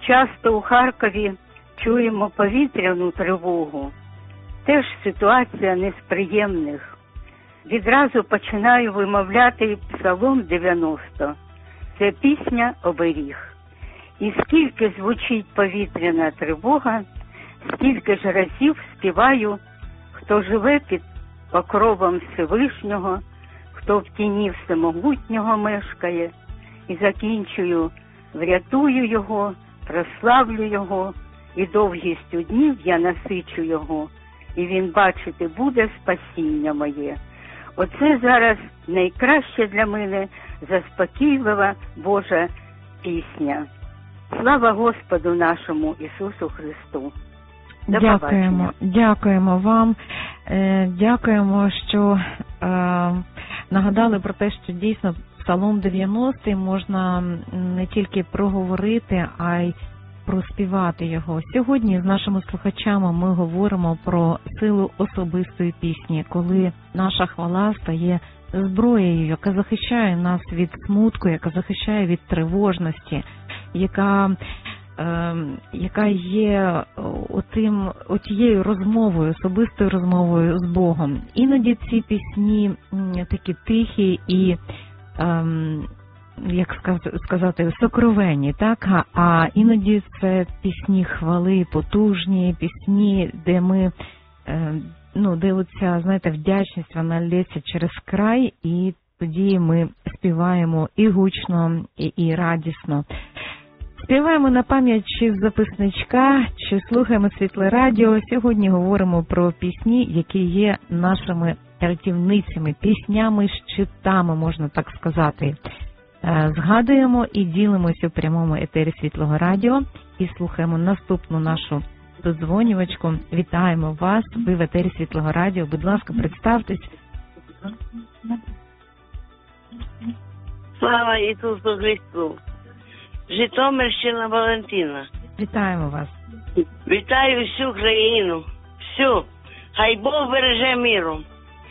Часто у Харкові чуємо повітряну тривогу. Теж ситуація не з приємних. Відразу починаю вимовляти Псалом 90. Це пісня «Оберіг». І скільки звучить повітряна тривога, стільки ж разів співаю, хто живе під покровом Всевишнього, хто в тіні Всемогутнього мешкає, і закінчую: врятую його, прославлю його, і довгістю днів я насичу його, і він бачити буде спасіння моє. Оце зараз найкраще для мене заспокійлива Божа пісня. Слава Господу нашому Ісусу Христу. Дякуємо вам. Дякуємо, що нагадали про те, що дійсно Псалом 90 можна не тільки проговорити, а й проспівати його. Сьогодні з нашими слухачами ми говоримо про силу особистої пісні, коли наша хвала стає зброєю, яка захищає нас від смутку, яка захищає від тривожності, яка є отією розмовою, особистою розмовою з Богом. Іноді ці пісні такі тихі і, як сказати, сокровенні, так? А іноді це пісні хвали, потужні, пісні, де ми, де оця, знаєте, вдячність, вона лється через край, і тоді ми співаємо і гучно, і радісно. Співаємо на пам'ять чи з записничка, чи слухаємо Світле Радіо. Сьогодні говоримо про пісні, які є нашими рятівницями, піснями-щитами, можна так сказати. Згадуємо і ділимося у прямому етері Світлого Радіо і слухаємо наступну нашу додзвонювачку. Вітаємо вас, ви в етері Світлого Радіо. Будь ласка, представтесь. Слава Ісусу Христу! Житомирщина, Валентина. Вітаємо вас. Вітаю всю країну. Всю. Хай Бог береже миром.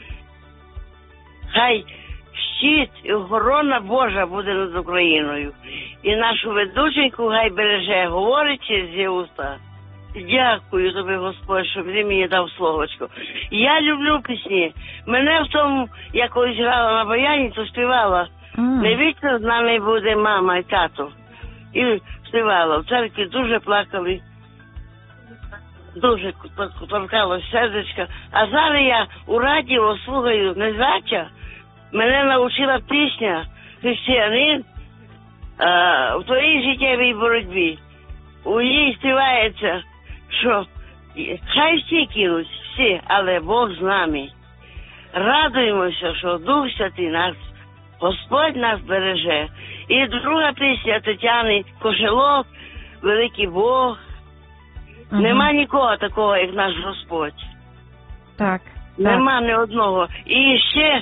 Хай щит і охорона Божа буде над Україною. І нашу ведученьку хай береже, говорить через її уста. Дякую тобі, Господь, що ти мені дав словочко. Я люблю пісні. Мене в тому, я колись грала на баяні, то співала. Не вічно з нами буде мама і тато. І співала. В церкві дуже плакали. Дуже торкалось сердечко. А зараз я у радіо слухаю незнача. Мене навчила пісня «Християнин» в твоїй життєвій боротьбі. У ній співається, що хай всі кинуть, всі, але Бог з нами. Радуємося, що Дух Святий нас, Господь нас береже. І друга пісня Тетяни Кошелок «Великий Бог». Нема нікого такого, як наш Господь. Так. Нема ні одного. І ще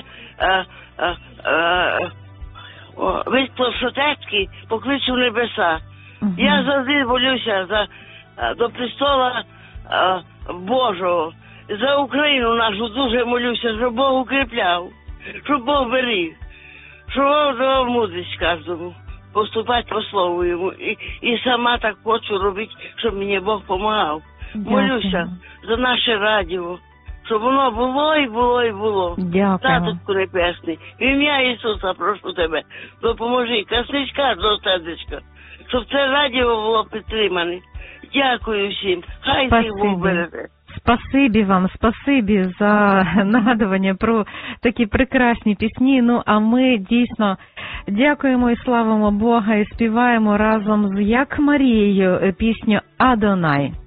Віктор Шотецький «Поклич у небеса». Я завжди молюся до престола Божого. За Україну нашу дуже молюся, щоб Бог укріпляв, щоб Бог беріг, щоб Бог давав мудрість кожному поступати по слову йому. І сама так хочу робити, щоб мені Бог допомагав. Молюся за наше радіо, щоб воно було і було і було. Дякую. Таточку Небесний, в ім'я Ісуса прошу тебе, допоможи, косничка до сердечка, щоб це радіо було підтримане. Дякую всім. Хай всіх Бог береже. Спасибі вам, спасибі за нагадування про такі прекрасні пісні. Ну, а ми дійсно дякуємо і славимо Бога і співаємо разом з Як Марією пісню «Адонай».